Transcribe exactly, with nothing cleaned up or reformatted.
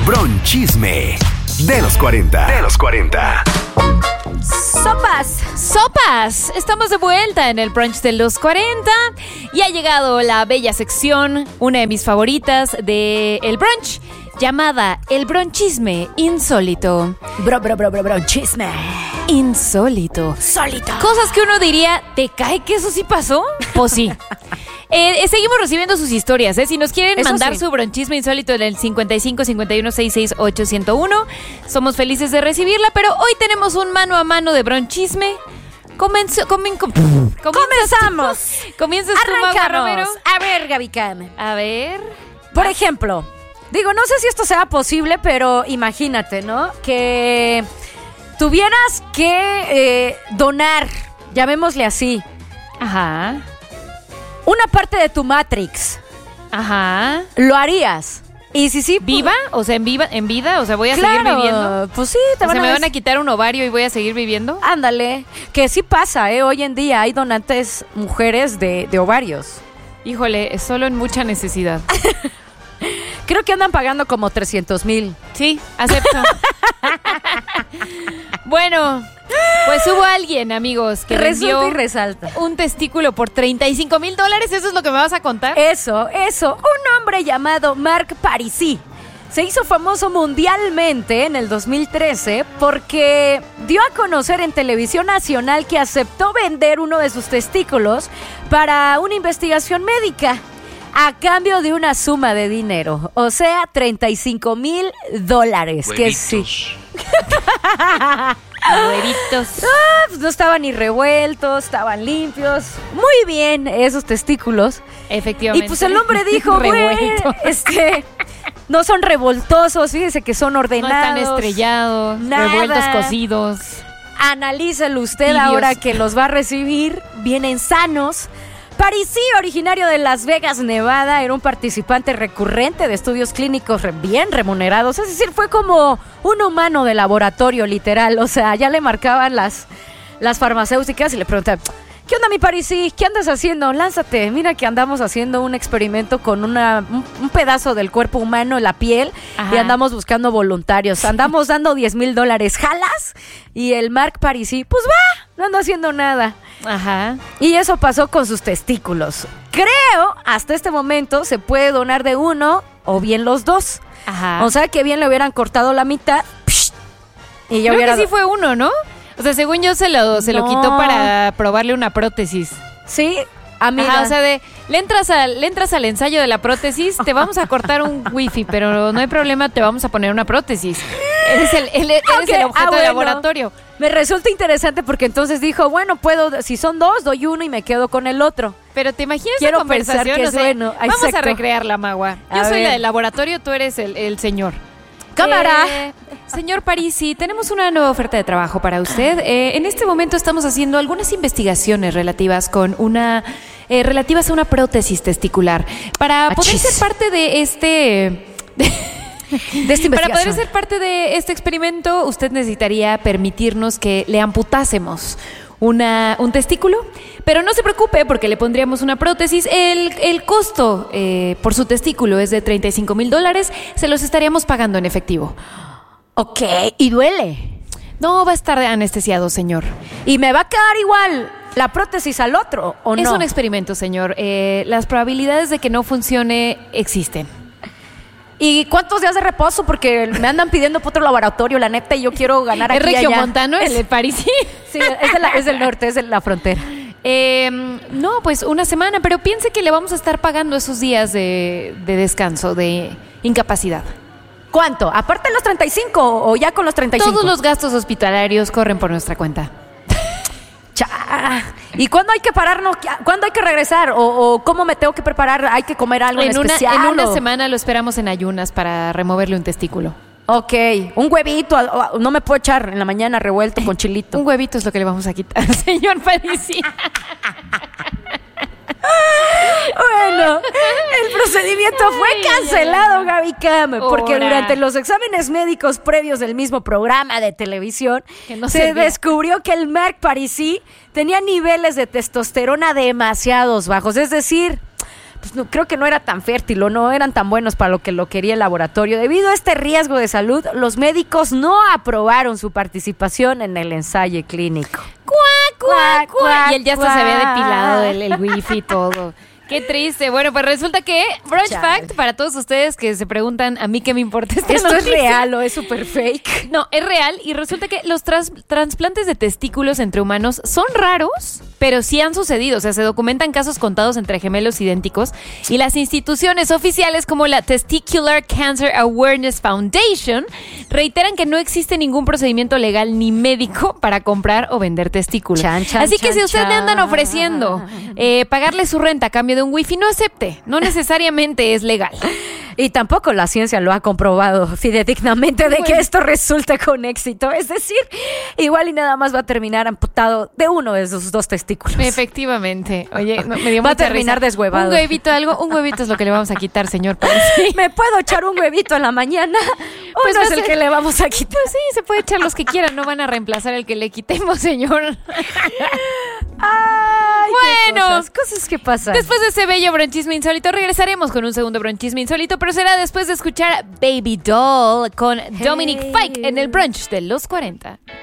Bronchisme de los cuarenta. De los cuarenta. Sopas, sopas. Estamos de vuelta en el brunch de los cuarenta y ha llegado la bella sección, una de mis favoritas de el brunch, llamada el bronchisme insólito. Bro, bro, bro, bro, bronchisme. Insólito. Sólito. Cosas que uno diría, ¿te cae que eso sí pasó? Pues sí. Eh, eh, seguimos recibiendo sus historias, ¿eh? Si nos quieren Eso mandar sí. su bronchisme insólito en el cincuenta y cinco, cincuenta y uno, sesenta y seis, ocho cero uno, somos felices de recibirla, pero hoy tenemos un mano a mano de bronchisme. Comenzo, comen, com, Comenzamos. Tú, comienzas tú, Magua Romero. Arrancamos. A ver, Gaby Cam. A ver. Por ejemplo, digo, no sé si esto sea posible, pero imagínate, ¿no? Que tuvieras que eh, donar, llamémosle así, Ajá. una parte de tu Matrix. Ajá. ¿Lo harías? Y si sí, ¿Viva? O sea, en, viva, en vida, o sea, voy a claro, seguir viviendo. pues sí, te O van sea, a me van des- a quitar un ovario y voy a seguir viviendo. Ándale, que sí pasa, ¿eh? Hoy en día hay donantes mujeres de, de ovarios. Híjole, es solo en mucha necesidad. Creo que andan pagando como trescientos mil. Sí, acepto. Bueno, pues hubo alguien, amigos, que Resulta vendió y resalta. un testículo por treinta y cinco mil dólares. ¿Eso es lo que me vas a contar? Eso, eso. Un hombre llamado Marc Parisi se hizo famoso mundialmente en el dos mil trece porque dio a conocer en televisión nacional que aceptó vender uno de sus testículos para una investigación médica a cambio de una suma de dinero, o sea, treinta y cinco mil dólares. Que sí. Huevitos. Ah, pues no estaban ni revueltos, estaban limpios. Muy bien esos testículos. Efectivamente. Y pues el hombre dijo, bueno, Revueltos. este, no son revoltosos, fíjese que son No ordenados. están estrellados, nada. revueltos, cocidos. Analícelo usted Tibios. ahora que los va a recibir. Vienen sanos. Parisi, originario de Las Vegas, Nevada, era un participante recurrente de estudios clínicos re- bien remunerados. Es decir, fue como un humano de laboratorio, literal. O sea, ya le marcaban las, las farmacéuticas y le preguntaban, ¿qué onda, mi Parisi? ¿Qué andas haciendo? Lánzate. Mira que andamos haciendo un experimento con una, un, un pedazo del cuerpo humano, la piel, Ajá. y andamos buscando voluntarios. Andamos dando diez mil dólares. ¿Jalas? Y el Marc Parisi, pues va, no ando haciendo nada. Ajá. Y eso pasó con sus testículos. Creo, hasta este momento, se puede donar de uno o bien los dos. Ajá. O sea, que bien le hubieran cortado la mitad. Psh, y ya Creo hubiera... que sí fue uno, ¿no? O sea, según yo se lo, se lo No. quitó para probarle una prótesis. Sí, amiga. Ajá, o sea, de, le entras, al, le entras al ensayo de la prótesis, te vamos a cortar un wifi, pero no hay problema, te vamos a poner una prótesis. Eres el, el- eres Ok, el objeto ah, de bueno. laboratorio. Me resulta interesante porque entonces dijo, bueno, puedo, si son dos, doy uno y me quedo con el otro. Pero te imaginas Quiero la conversación, pensar que o es sea, bueno. Vamos Exacto. a recrearla, Magua. Yo A soy ver. la del laboratorio, tú eres el, el señor. Cámara. Eh, señor Parisi, tenemos una nueva oferta de trabajo para usted. Eh, en este momento estamos haciendo algunas investigaciones relativas con una eh, relativas a una prótesis testicular. Para poder Achis. ser parte de este de- De esta Para poder investigación. ser parte de este experimento, usted necesitaría permitirnos que le amputásemos una, un testículo, pero no se preocupe porque le pondríamos una prótesis. El, el costo eh, por su testículo es de treinta y cinco mil dólares, se los estaríamos pagando en efectivo. Ok, y duele. No va a estar anestesiado, señor. Y me va a quedar igual la prótesis al otro, ¿o Es no? un experimento, señor. Eh, las probabilidades de que no funcione existen. ¿Y cuántos días de reposo? Porque me andan pidiendo para otro laboratorio, la neta, y yo quiero ganar ¿Es aquí y Regio allá. Montano, el de Parisi? Sí, es, de la- es del norte, es de la frontera. Eh, no, pues una semana, pero piense que le vamos a estar pagando esos días de, de descanso, de incapacidad. ¿Cuánto? ¿Aparte de los treinta y cinco o ya con los treinta y cinco? Todos los gastos hospitalarios corren por nuestra cuenta. Cha. ¿Y cuándo hay que pararnos? ¿Cuándo hay que regresar? ¿O, o cómo me tengo que preparar? ¿Hay que comer algo en, En una, especial? en una o- semana lo esperamos en ayunas para removerle un testículo. Ok, un huevito, a- a- no me puedo echar en la mañana revuelto con chilito. Un huevito es lo que le vamos a quitar, señor Parisi. Bueno, el procedimiento fue Ay, cancelado, Gaby Cam, porque Ahora. durante los exámenes médicos previos del mismo programa de televisión Que no se servía. descubrió que el Marc Parisi tenía niveles de testosterona demasiados bajos, es decir, pues, no, creo que no era tan fértil o no eran tan buenos para lo que lo quería el laboratorio. Debido a este riesgo de salud, los médicos no aprobaron su participación en el ensayo clínico. ¡Cuac, cuac, cuac! Y él ya hasta se había cuac. depilado el, el wifi y todo. Qué triste. Bueno, pues resulta que, Brunch Chale. Fact, para todos ustedes que se preguntan, ¿a mí qué me importa esta ¿Esto es noticia? real o es súper fake? No, es real y resulta que los tras- trasplantes de testículos entre humanos son raros, pero sí han sucedido. O sea, se documentan casos contados entre gemelos idénticos y las instituciones oficiales como la Testicular Cancer Awareness Foundation reiteran que no existe ningún procedimiento legal ni médico para comprar o vender testículos. Chan, chan, Así que chan, si usted le andan chan. ofreciendo eh, pagarle su renta a cambio de un wifi, no acepte. No necesariamente es legal. Y tampoco la ciencia lo ha comprobado fidedignamente de que Bueno. esto resulte con éxito. Es decir, igual y nada más va a terminar amputado de uno de sus dos testículos. Efectivamente. Oye, no, me dio Va a mucha terminar risa. deshuevado. Un huevito, algo, un huevito es lo que le vamos a quitar, señor Parisi. ¿Me puedo echar un huevito en la mañana? Pues Uno va es a el ser- que le vamos a quitar. Pues sí, se puede echar los que quieran, no van a reemplazar el que le quitemos, señor. Ay, qué Bueno. cosas, cosas que pasan. Después de ese bello bronchisme insólito, regresaremos con un segundo bronchisme insólito, pero será después de escuchar Baby Doll con Dominic Hey. Fike en el brunch de los cuarenta.